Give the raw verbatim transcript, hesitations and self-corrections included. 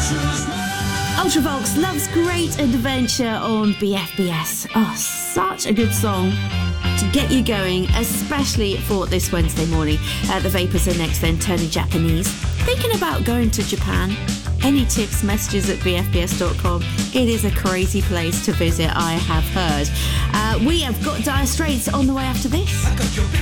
Ultravox loves Great Adventure on B F B S. Oh, such a good song to get you going, especially for this Wednesday morning. Uh, the Vapors are next, then turning Japanese. Thinking about going to Japan? Any tips, messages at b f b s dot com. It is a crazy place to visit, I have heard. Uh, we have got Dire Straits on the way after this.